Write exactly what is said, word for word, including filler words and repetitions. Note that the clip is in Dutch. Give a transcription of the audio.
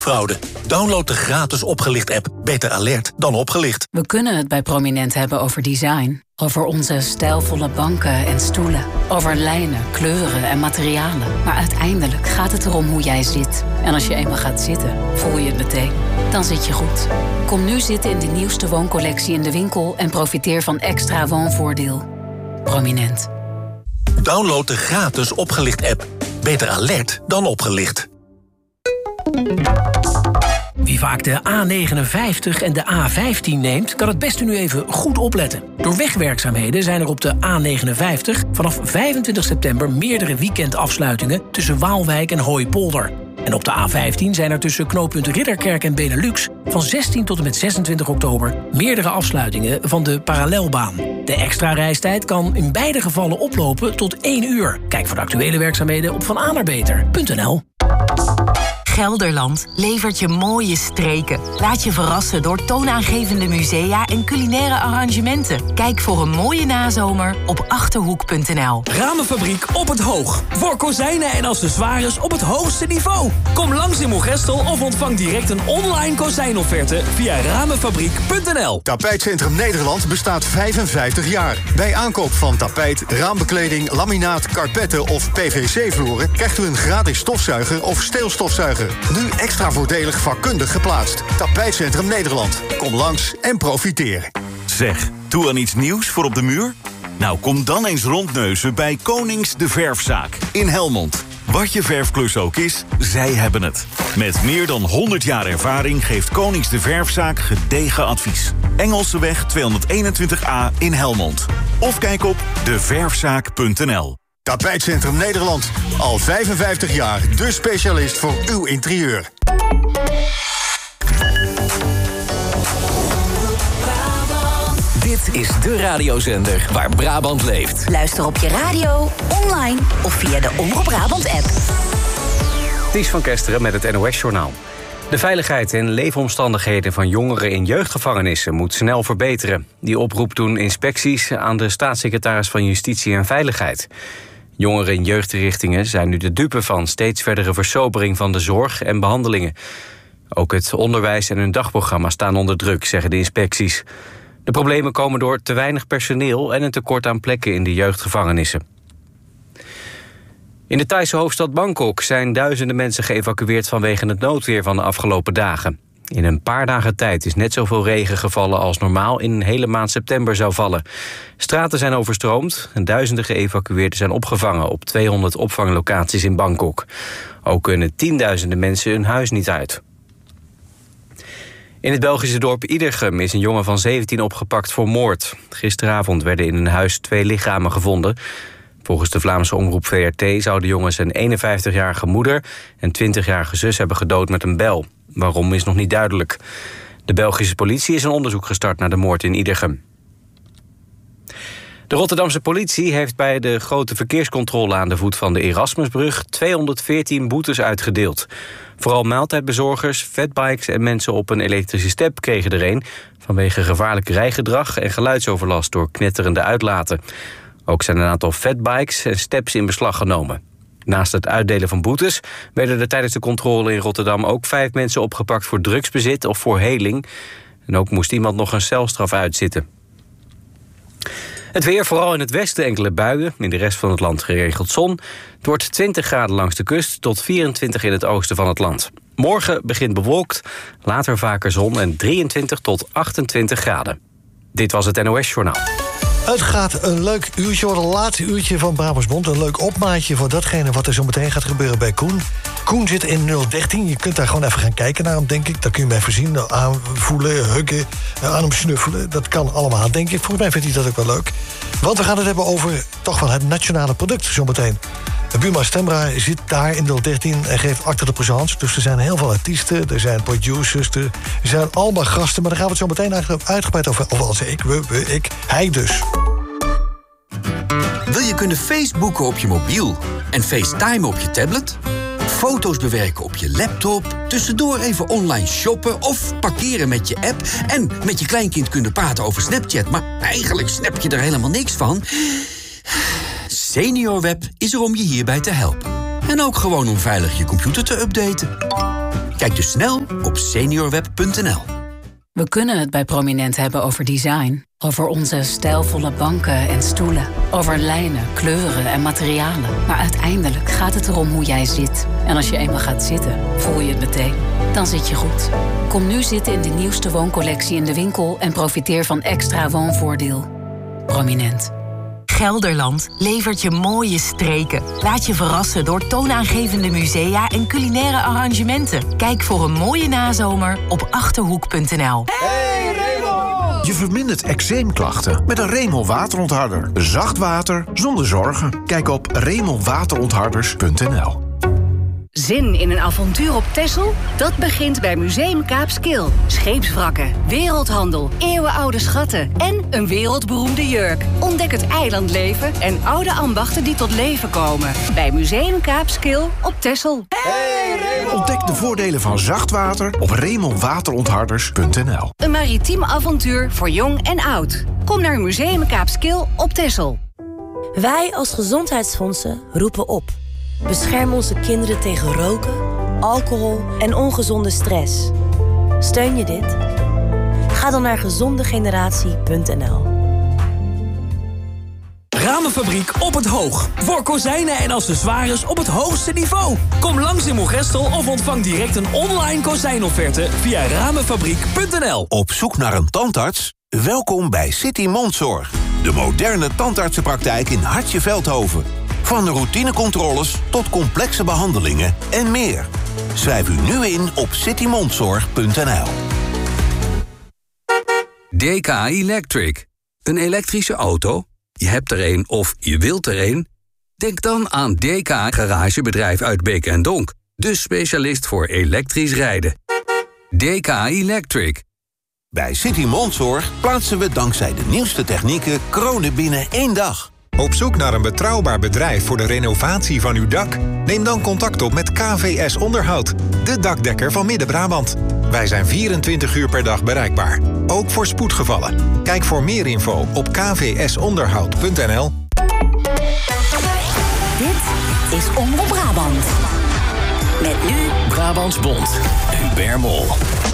Fraude. Download de gratis Opgelicht-app. Beter alert dan opgelicht. We kunnen het bij Prominent hebben over design. Over onze stijlvolle banken en stoelen. Over lijnen, kleuren en materialen. Maar uiteindelijk gaat het erom hoe jij zit. En als je eenmaal gaat zitten, voel je het meteen. Dan zit je goed. Kom nu zitten in de nieuwste wooncollectie in de winkel... en profiteer van extra woonvoordeel. Prominent. Download de gratis Opgelicht-app. Beter alert dan opgelicht. Wie vaak de A negenenvijftig en de A vijftien neemt, kan het beste nu even goed opletten. Door wegwerkzaamheden zijn er op de A negenenvijftig vanaf vijfentwintig september meerdere weekendafsluitingen tussen Waalwijk en Hooipolder. En op de A vijftien zijn er tussen knooppunt Ridderkerk en Benelux van zestien tot en met zesentwintig oktober meerdere afsluitingen van de parallelbaan. De extra reistijd kan in beide gevallen oplopen tot één uur. Kijk voor de actuele werkzaamheden op vananerbeter punt n l. Gelderland levert je mooie streken. Laat je verrassen door toonaangevende musea en culinaire arrangementen. Kijk voor een mooie nazomer op achterhoek punt n l. Ramenfabriek op het Hoog. Voor kozijnen en accessoires op het hoogste niveau. Kom langs in Moergestel of ontvang direct een online kozijnofferte via ramenfabriek punt n l. Tapijtcentrum Nederland bestaat vijfenvijftig jaar. Bij aankoop van tapijt, raambekleding, laminaat, karpetten of P V C-vloeren... krijgt u een gratis stofzuiger of steelstofzuiger. Nu extra voordelig vakkundig geplaatst. Tapijtcentrum Nederland. Kom langs en profiteer. Zeg, toe aan iets nieuws voor op de muur? Nou, kom dan eens rondneuzen bij Konings de Verfzaak in Helmond. Wat je verfklus ook is, zij hebben het. Met meer dan honderd jaar ervaring geeft Konings de Verfzaak gedegen advies. Engelseweg tweehonderdeenentwintig A in Helmond. Of kijk op de verfzaak punt n l. Tapijtcentrum Nederland. Al vijfenvijftig jaar de specialist voor uw interieur. Dit is de radiozender waar Brabant leeft. Luister op je radio, online of via de Omroep Brabant-app. Ties van Kesteren met het N O S-journaal. De veiligheid en leefomstandigheden van jongeren in jeugdgevangenissen moet snel verbeteren. Die oproep doen inspecties aan de staatssecretaris van Justitie en Veiligheid. Jongeren in jeugdrichtingen zijn nu de dupe van steeds verdere versobering van de zorg en behandelingen. Ook het onderwijs en hun dagprogramma staan onder druk, zeggen de inspecties. De problemen komen door te weinig personeel en een tekort aan plekken in de jeugdgevangenissen. In de Thaise hoofdstad Bangkok zijn duizenden mensen geëvacueerd vanwege het noodweer van de afgelopen dagen. In een paar dagen tijd is net zoveel regen gevallen als normaal in een hele maand september zou vallen. Straten zijn overstroomd en duizenden geëvacueerden zijn opgevangen op tweehonderd opvanglocaties in Bangkok. Ook kunnen tienduizenden mensen hun huis niet uit. In het Belgische dorp Iedergem is een jongen van zeventien opgepakt voor moord. Gisteravond werden in een huis twee lichamen gevonden. Volgens de Vlaamse omroep V R T zou de jongen zijn eenenvijftigjarige moeder en twintigjarige zus hebben gedood met een bel. Waarom is nog niet duidelijk. De Belgische politie is een onderzoek gestart naar de moord in Iedergem. De Rotterdamse politie heeft bij de grote verkeerscontrole aan de voet van de Erasmusbrug tweehonderdveertien boetes uitgedeeld. Vooral maaltijdbezorgers, fatbikes en mensen op een elektrische step kregen er een vanwege gevaarlijk rijgedrag en geluidsoverlast door knetterende uitlaten. Ook zijn een aantal fatbikes en steps in beslag genomen. Naast het uitdelen van boetes werden er tijdens de controle in Rotterdam ook vijf mensen opgepakt voor drugsbezit of voor heling. En ook moest iemand nog een celstraf uitzitten. Het weer, vooral in het westen enkele buien, in de rest van het land geregeld zon. Het wordt twintig graden langs de kust tot vierentwintig in het oosten van het land. Morgen begint bewolkt, later vaker zon en drieëntwintig tot achtentwintig graden. Dit was het N O S-journaal. Het gaat een leuk uurtje worden, een laatste uurtje van Brabantsbond. Een leuk opmaatje voor datgene wat er zo meteen gaat gebeuren bij Koen. Koen zit in nul dertien. Je kunt daar gewoon even gaan kijken naar hem, denk ik. Daar kun je hem even zien, aanvoelen, huggen, aan hem snuffelen. Dat kan allemaal, denk ik. Volgens mij vindt hij dat ook wel leuk. Want we gaan het hebben over toch wel het nationale product zo meteen. Buma Stemra zit daar in nul dertien en geeft acte de présence. Dus er zijn heel veel artiesten, er zijn producers, er zijn allemaal gasten. Maar daar gaan we het zo meteen uitgebreid over. Of als ik, we, we, ik, hij dus. Wil je kunnen Facebooken op je mobiel en FaceTime op je tablet? Foto's bewerken op je laptop, tussendoor even online shoppen of parkeren met je app en met je kleinkind kunnen praten over Snapchat, maar eigenlijk snap je er helemaal niks van? SeniorWeb is er om je hierbij te helpen. En ook gewoon om veilig je computer te updaten. Kijk dus snel op seniorweb punt n l. We kunnen het bij Prominent hebben over design. Over onze stijlvolle banken en stoelen. Over lijnen, kleuren en materialen. Maar uiteindelijk gaat het erom hoe jij zit. En als je eenmaal gaat zitten, voel je het meteen. Dan zit je goed. Kom nu zitten in de nieuwste wooncollectie in de winkel... en profiteer van extra woonvoordeel. Prominent. Gelderland levert je mooie streken. Laat je verrassen door toonaangevende musea en culinaire arrangementen. Kijk voor een mooie nazomer op achterhoek punt n l. Hey Remel! Je vermindert eczeemklachten met een Remel waterontharder. Zacht water zonder zorgen. Kijk op remel waterontharders punt n l. Zin in een avontuur op Texel? Dat begint bij Museum Kaapskil. Scheepswrakken, wereldhandel, eeuwenoude schatten en een wereldberoemde jurk. Ontdek het eilandleven en oude ambachten die tot leven komen. Bij Museum Kaapskil op Texel. Hey, Remel! Ontdek de voordelen van zacht water op remel waterontharders punt n l. Een maritiem avontuur voor jong en oud. Kom naar Museum Kaapskil op Texel. Wij als gezondheidsfondsen roepen op. Bescherm onze kinderen tegen roken, alcohol en ongezonde stress. Steun je dit? Ga dan naar gezondegeneratie punt n l. Ramenfabriek op het Hoog. Voor kozijnen en accessoires op het hoogste niveau. Kom langs in Moergestel of ontvang direct een online kozijnofferte via ramenfabriek punt n l. Op zoek naar een tandarts? Welkom bij City Mondzorg. De moderne tandartsenpraktijk in Hartje Veldhoven. Van routinecontroles tot complexe behandelingen en meer. Schrijf u nu in op city mondzorg punt n l. D K Electric. Een elektrische auto? Je hebt er een of je wilt er een? Denk dan aan D K Garagebedrijf uit Beek en Donk. De specialist voor elektrisch rijden. D K Electric. Bij City Mondzorg plaatsen we dankzij de nieuwste technieken kronen binnen één dag. Op zoek naar een betrouwbaar bedrijf voor de renovatie van uw dak? Neem dan contact op met K V S Onderhoud, de dakdekker van Midden-Brabant. Wij zijn vierentwintig uur per dag bereikbaar, ook voor spoedgevallen. Kijk voor meer info op k v s onderhoud punt n l. Dit is Omroep Brabant. Met nu Brabants Bond. Hubert Mol.